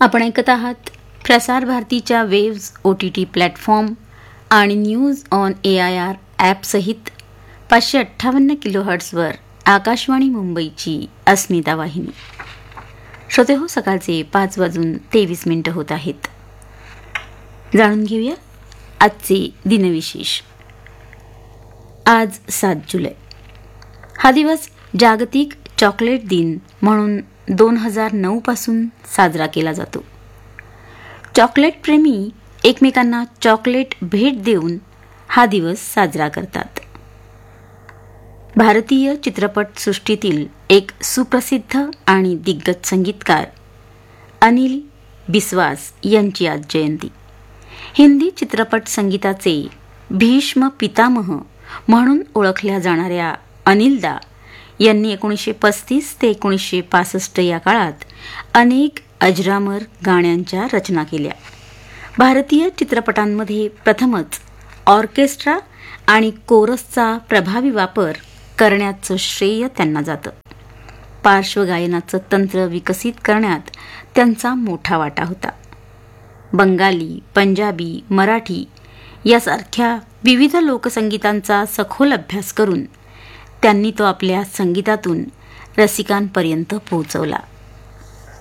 आपण ऐकत आहात प्रसार भारतीच्या वेव्ज OTT प्लॅटफॉर्म आणि न्यूज ऑन AIR ॲपसहित 558 किलोहर्ट्झवर आकाशवाणी मुंबईची अस्मिता वाहिनी. श्रोते हो, सकाळचे 5:23 होत आहेत. जाणून घेऊया आजचे दिनविशेष. आज 7 जुलै. हा दिवस जागतिक चॉकलेट दिन म्हणून 2009 पासून साजरा केला जातो. चॉकलेट प्रेमी एकमेकांना चॉकलेट भेट देऊन हा दिवस साजरा करतात. भारतीय चित्रपटसृष्टीतील एक सुप्रसिद्ध आणि दिग्गज संगीतकार अनिल बिस्वास यांची आज जयंती. हिंदी चित्रपट संगीताचे भीष्म पितामह म्हणून ओळखल्या जाणाऱ्या अनिलदा यांनी 1935 ते 1965 या काळात अनेक अजरामर गाण्यांच्या रचना केल्या. भारतीय चित्रपटांमध्ये प्रथमच ऑर्केस्ट्रा आणि कोरसचा प्रभावी वापर करण्याचं श्रेय त्यांना जातं. पार्श्वगायनाचं तंत्र विकसित करण्यात त्यांचा मोठा वाटा होता. बंगाली, पंजाबी, मराठी यासारख्या विविध लोकसंगीतांचा सखोल अभ्यास करून त्यांनी तो आपल्या संगीतातून रसिकांपर्यंत पोहोचवला.